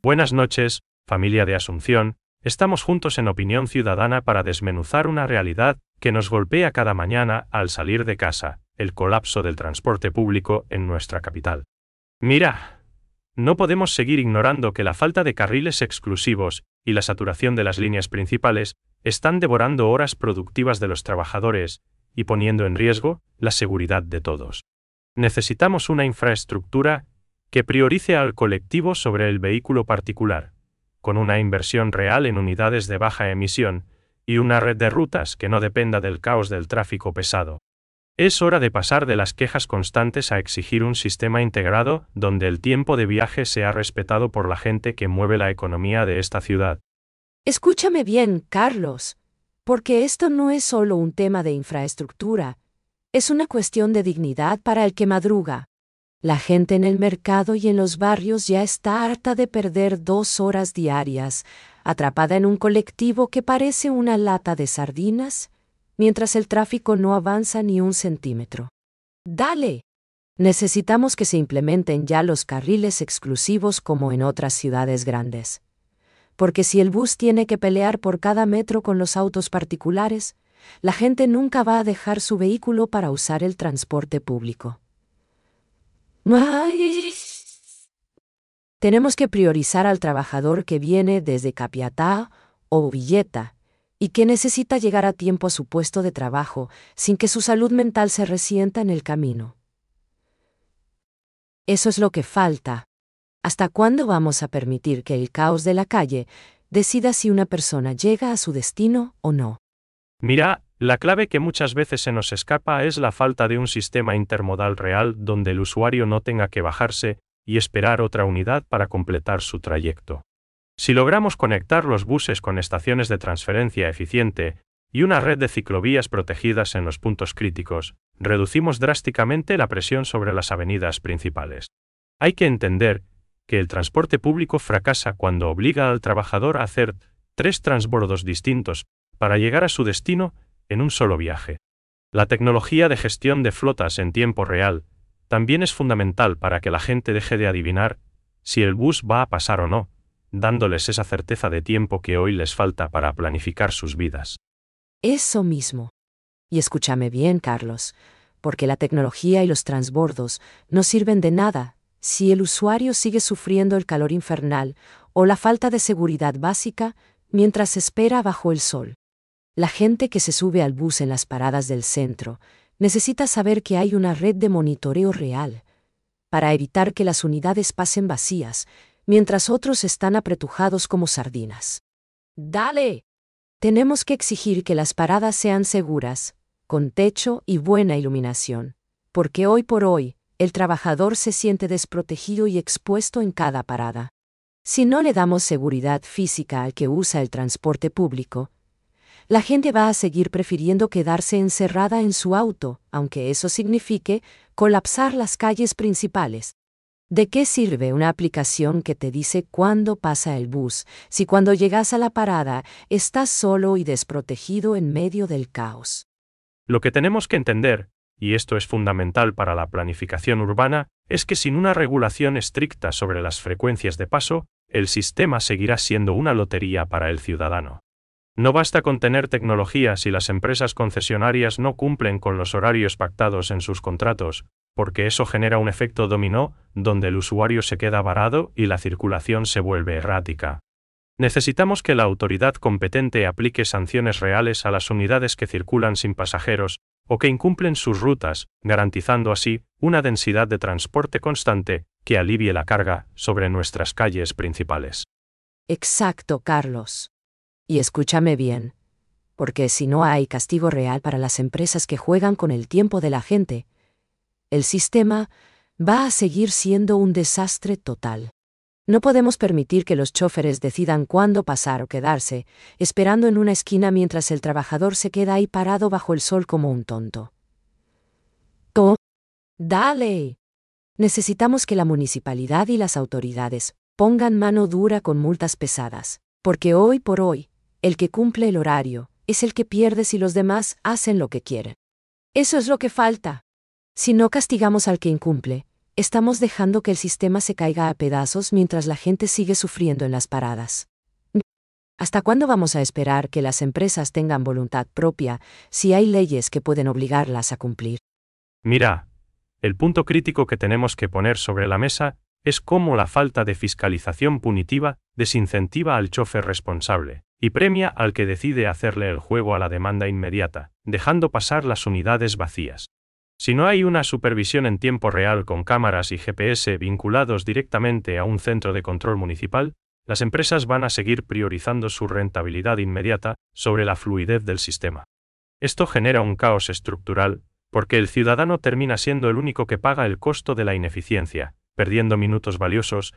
Buenas noches, familia de Asunción, estamos juntos en Opinión Ciudadana para desmenuzar una realidad que nos golpea cada mañana al salir de casa, el colapso del transporte público en nuestra capital. Mira, no podemos seguir ignorando que la falta de carriles exclusivos y la saturación de las líneas principales están devorando horas productivas de los trabajadores y poniendo en riesgo la seguridad de todos. Necesitamos una infraestructura que priorice al colectivo sobre el vehículo particular, con una inversión real en unidades de baja emisión y una red de rutas que no dependa del caos del tráfico pesado. Es hora de pasar de las quejas constantes a exigir un sistema integrado donde el tiempo de viaje sea respetado por la gente que mueve la economía de esta ciudad. Escúchame bien, Carlos, porque esto no es solo un tema de infraestructura, es una cuestión de dignidad para el que madruga. La gente en el mercado y en los barrios ya está harta de perder 2 horas diarias, atrapada en un colectivo que parece una lata de sardinas, mientras el tráfico no avanza ni un centímetro. ¡Dale! Necesitamos que se implementen ya los carriles exclusivos como en otras ciudades grandes. Porque si el bus tiene que pelear por cada metro con los autos particulares, la gente nunca va a dejar su vehículo para usar el transporte público. Tenemos que priorizar al trabajador que viene desde Capiatá o Villeta y que necesita llegar a tiempo a su puesto de trabajo sin que su salud mental se resienta en el camino. Eso es lo que falta. ¿Hasta cuándo vamos a permitir que el caos de la calle decida si una persona llega a su destino o no? Mira, la clave que muchas veces se nos escapa es la falta de un sistema intermodal real donde el usuario no tenga que bajarse y esperar otra unidad para completar su trayecto. Si logramos conectar los buses con estaciones de transferencia eficiente y una red de ciclovías protegidas en los puntos críticos, reducimos drásticamente la presión sobre las avenidas principales. Hay que entender que el transporte público fracasa cuando obliga al trabajador a hacer 3 transbordos distintos para llegar a su destino en un solo viaje. La tecnología de gestión de flotas en tiempo real también es fundamental para que la gente deje de adivinar si el bus va a pasar o no, dándoles esa certeza de tiempo que hoy les falta para planificar sus vidas. Eso mismo. Y escúchame bien, Carlos, porque la tecnología y los transbordos no sirven de nada si el usuario sigue sufriendo el calor infernal o la falta de seguridad básica mientras espera bajo el sol. La gente que se sube al bus en las paradas del centro necesita saber que hay una red de monitoreo real para evitar que las unidades pasen vacías mientras otros están apretujados como sardinas. ¡Dale! Tenemos que exigir que las paradas sean seguras, con techo y buena iluminación, porque hoy por hoy, el trabajador se siente desprotegido y expuesto en cada parada. Si no le damos seguridad física al que usa el transporte público, la gente va a seguir prefiriendo quedarse encerrada en su auto, aunque eso signifique colapsar las calles principales. ¿De qué sirve una aplicación que te dice cuándo pasa el bus, si cuando llegas a la parada estás solo y desprotegido en medio del caos? Lo que tenemos que entender, y esto es fundamental para la planificación urbana, es que sin una regulación estricta sobre las frecuencias de paso, el sistema seguirá siendo una lotería para el ciudadano. No basta con tener tecnología si las empresas concesionarias no cumplen con los horarios pactados en sus contratos, porque eso genera un efecto dominó, donde el usuario se queda varado y la circulación se vuelve errática. Necesitamos que la autoridad competente aplique sanciones reales a las unidades que circulan sin pasajeros o que incumplen sus rutas, garantizando así una densidad de transporte constante que alivie la carga sobre nuestras calles principales. Exacto, Carlos. Y escúchame bien, porque si no hay castigo real para las empresas que juegan con el tiempo de la gente, el sistema va a seguir siendo un desastre total. No podemos permitir que los choferes decidan cuándo pasar o quedarse, esperando en una esquina mientras el trabajador se queda ahí parado bajo el sol como un tonto. ¡Dale! Necesitamos que la municipalidad y las autoridades pongan mano dura con multas pesadas, porque hoy por hoy, el que cumple el horario es el que pierde si los demás hacen lo que quieren. Eso es lo que falta. Si no castigamos al que incumple, Estamos dejando que el sistema se caiga a pedazos mientras la gente sigue sufriendo en las paradas. ¿Hasta cuándo vamos a esperar que las empresas tengan voluntad propia si hay leyes que pueden obligarlas a cumplir? Mira, el punto crítico que tenemos que poner sobre la mesa es cómo la falta de fiscalización punitiva desincentiva al chofer responsable y premia al que decide hacerle el juego a la demanda inmediata, dejando pasar las unidades vacías. Si no hay una supervisión en tiempo real con cámaras y GPS vinculados directamente a un centro de control municipal, las empresas van a seguir priorizando su rentabilidad inmediata sobre la fluidez del sistema. Esto genera un caos estructural, porque el ciudadano termina siendo el único que paga el costo de la ineficiencia, perdiendo minutos valiosos